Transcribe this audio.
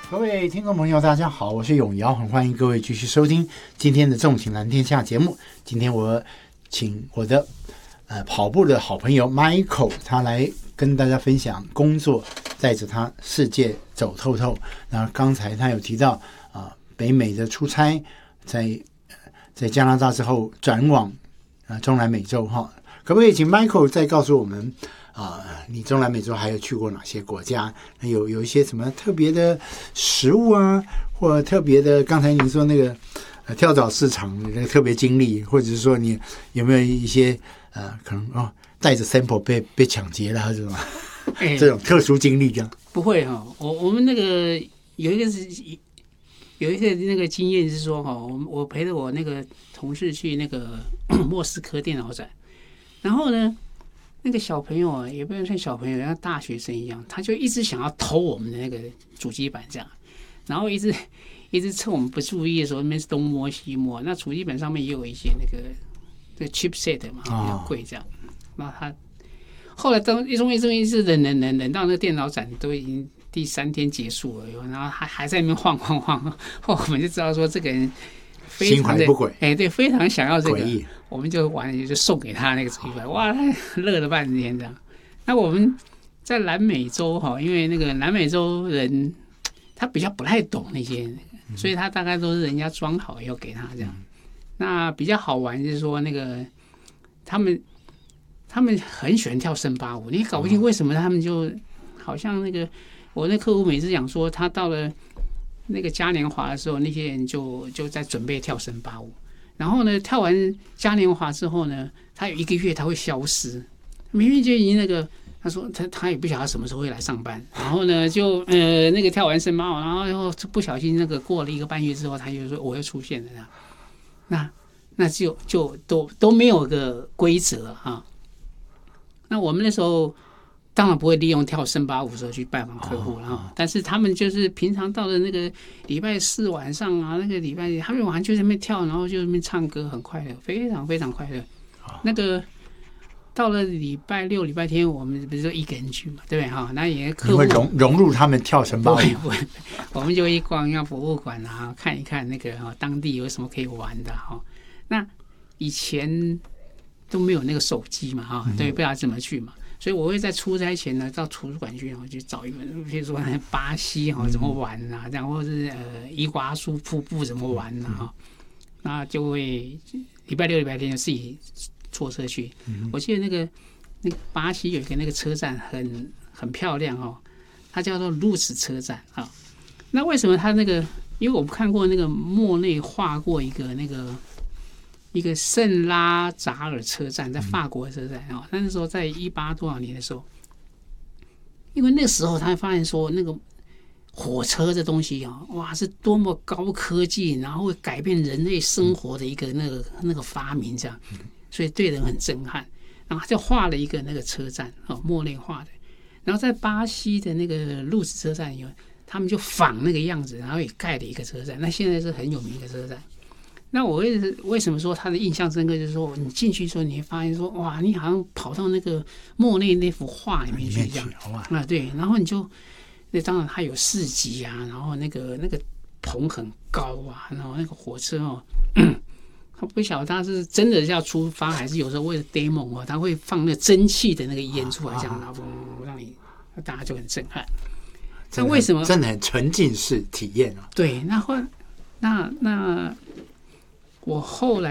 各位听众朋友，大家好，我是永尧，很欢迎各位继续收听今天的纵情蓝天下节目。今天我请我的跑步的好朋友 Michael， 他来跟大家分享工作，带着他世界走透透。那刚才他有提到北美的出差，在加拿大之后转往中南美洲哈，可不可以请 Michael 再告诉我们你中南美洲还有去过哪些国家？有一些什么特别的食物啊，或特别的刚才您说那个跳蚤市场那个特别经历，或者是说你有没有一些可能带着 sample 被抢劫了，还是什么这种特殊经历这样？ 不会哈，我们那个有一个那个经验是说哈，我陪着我那个同事去那个莫斯科电脑展，然后呢。那个小朋友啊，也不能算小朋友，像大学生一样，他就一直想要偷我们的那个主机板这样，然后一直趁我们不注意的时候，那边东摸西摸。那主机板上面也有一些那个 chipset 嘛，比较贵这样。然后他后来终于是忍到那个电脑展都已经第3天结束了，然后还在那边晃，后我们就知道说这个人非常的心怀不轨， 对，非常想要这个。我们就就送给他那个主机板，哇，他乐了半天这样。那我们在南美洲哈，因为那个南美洲人他比较不太懂那些，所以他大概都是人家装好以后给他这样。那比较好玩就是说那个他们很喜欢跳森巴舞，你搞不清为什么他们就好像那个我那客户每次讲说他到了那个嘉年华的时候，那些人就在准备跳森巴舞。然后呢，跳完嘉年华之后呢，他有1个月他会消失，明明就已经那个，他说他也不晓得什么时候会来上班。然后呢，就那个跳完森巴舞，然后不小心那个过了1个半月之后，他就说我又出现了那就都没有个规则啊。那我们那时候当然不会利用跳森巴舞的时候去拜访客户了，但是他们就是平常到了那个礼拜4晚上啊，那个礼拜他们晚上就在那边跳，然后就在那边唱歌，很快乐，非常非常快乐。那个到了礼拜6、礼拜天，我们不是说1个人去嘛，对不对哈？那也客户你会融入他们跳绳巴舞， 我们就一逛一博物馆啊，看一看那个当地有什么可以玩的哈。那以前都没有那个手机嘛哈，对，不知道怎么去嘛。所以我会在出差前呢，到图书馆去找一本，比如说巴西怎么玩啊，这样，或者是伊瓜苏瀑布怎么玩啊，那就会礼拜6、礼拜天就自己坐车去。我记得那个巴西有一个那个车站很漂亮哦，它叫做路斯车站啊。那为什么它那个？因为我们看过那个莫内画过一个圣拉扎尔车站，在法国的车站啊，那时候在18多少年的时候，因为那时候他发现说那个火车这东西哇，是多么高科技，然后会改变人类生活的一个那个发明这样，所以对人很震撼。然后他就画了一个那个车站莫内画的，然后在巴西的那个路斯车站有，他们就仿那个样子，然后也盖了一个车站，那现在是很有名的车站。那我为什么说他的印象深刻？就是说，你进去的时候，你会发现说，哇，你好像跑到那个莫内那幅画里面去这样对，然后你就，那当然它有市集啊，然后那个棚很高啊，然后那个火车他不晓得他是真的要出发，还是有时候为了 demo 他会放那个蒸汽的那个烟出来，这样然后让你大家就很震撼。那为什么真的很沉浸式体验啊？ 对，那我后来。